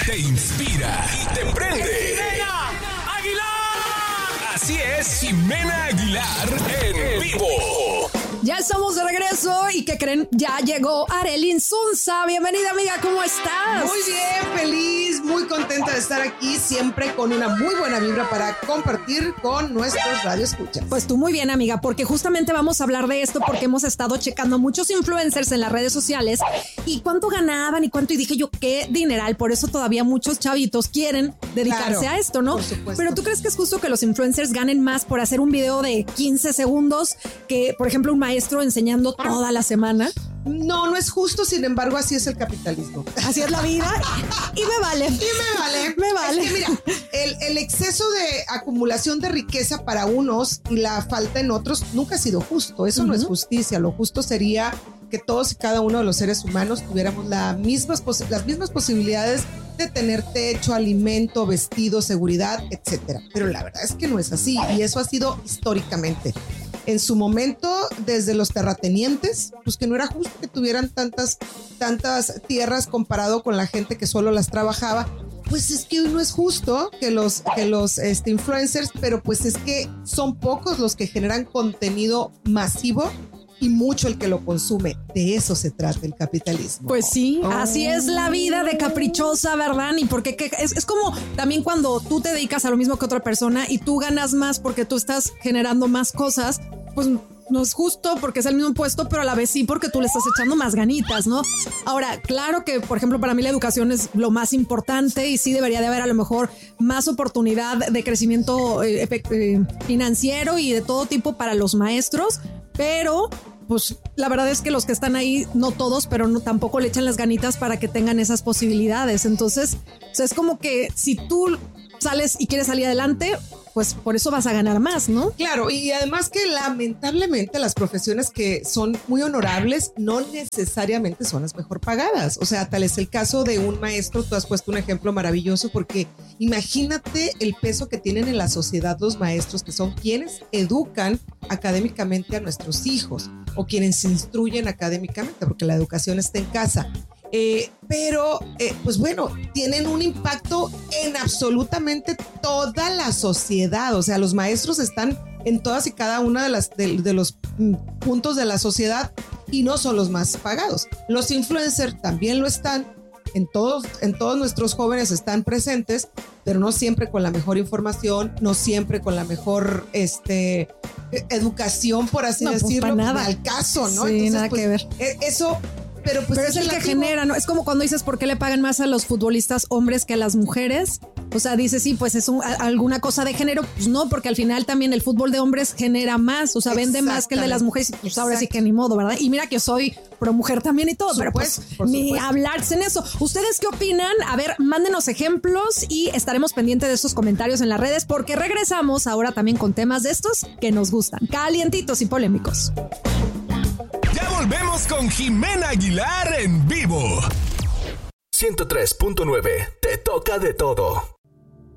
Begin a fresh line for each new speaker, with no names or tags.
te inspira y te prende.
¡Jimena Aguilar!
Así es, Jimena Aguilar en vivo.
Ya estamos de regreso y ¿qué creen? Ya llegó Arely Insunza. Bienvenida, amiga, ¿cómo estás?
Muy bien, feliz, muy contenta de estar aquí, siempre con una muy buena vibra para compartir con nuestros radioescuchas.
Pues tú muy bien, amiga, porque justamente vamos a hablar de esto porque hemos estado checando muchos influencers en las redes sociales y cuánto ganaban y cuánto, y dije yo, qué dineral, por eso todavía muchos chavitos quieren dedicarse a esto, ¿no?
Por supuesto.
Pero ¿tú crees que es justo que los influencers ganen más por hacer un video de 15 segundos que, por ejemplo, un maestro enseñando toda la semana?
No es justo, sin embargo, así es el capitalismo.
Así es la vida y me vale.
Y me vale.
Me vale.
Es que mira, el exceso de acumulación de riqueza para unos y la falta en otros nunca ha sido justo. Eso no es justicia. Lo justo sería que todos y cada uno de los seres humanos tuviéramos las mismas posibilidades de tener techo, alimento, vestido, seguridad, etcétera. Pero la verdad es que no es así y eso ha sido históricamente. En su momento, desde los terratenientes, pues que no era justo que tuvieran tantas tierras comparado con la gente que solo las trabajaba. Pues es que hoy no es justo que los influencers, pero pues es que son pocos los que generan contenido masivo y mucho el que lo consume. De eso se trata el capitalismo.
Pues sí, así es la vida de caprichosa, ¿verdad? Y porque es como también cuando tú te dedicas a lo mismo que otra persona y tú ganas más porque tú estás generando más cosas, pues no es justo porque es el mismo puesto, pero a la vez sí porque tú le estás echando más ganitas, ¿no? Ahora, claro que, por ejemplo, para mí la educación es lo más importante y sí debería de haber a lo mejor más oportunidad de crecimiento financiero y de todo tipo para los maestros, pero pues la verdad es que los que están ahí, no todos, pero no, tampoco le echan las ganitas para que tengan esas posibilidades. Entonces, o sea, es como que si tú sales y quieres salir adelante, pues por eso vas a ganar más, ¿no?
Claro, y además que lamentablemente las profesiones que son muy honorables no necesariamente son las mejor pagadas. O sea, tal es el caso de un maestro. Tú has puesto un ejemplo maravilloso porque imagínate el peso que tienen en la sociedad los maestros, que son quienes educan académicamente a nuestros hijos o quienes se instruyen académicamente, porque la educación está en casa. Pero pues bueno, tienen un impacto en absolutamente toda la sociedad. O sea, los maestros están en todas y cada una de los puntos de la sociedad y no son los más pagados. Los influencers también lo están. En todos nuestros jóvenes están presentes, pero no siempre con la mejor información, no siempre con la mejor educación, por así decirlo.
Pues nada.
Al caso, ¿no?
Sí,
entonces,
nada
pues,
que ver.
Eso. Pero
es el que genera, ¿no? Es como cuando dices por qué le pagan más a los futbolistas hombres que a las mujeres. O sea, dices, sí, pues es alguna cosa de género. Pues no, porque al final también el fútbol de hombres genera más, o sea, vende más que el de las mujeres. Pues ahora sí que ni modo, ¿verdad? Y mira que soy pro mujer también y todo, pero pues ni hablarse en eso. ¿Ustedes qué opinan? A ver, mándenos ejemplos y estaremos pendientes de esos comentarios en las redes porque regresamos ahora también con temas de estos que nos gustan, calientitos y polémicos.
Ya volvemos con Jimena Aguilar en vivo.
103.9, te toca de todo.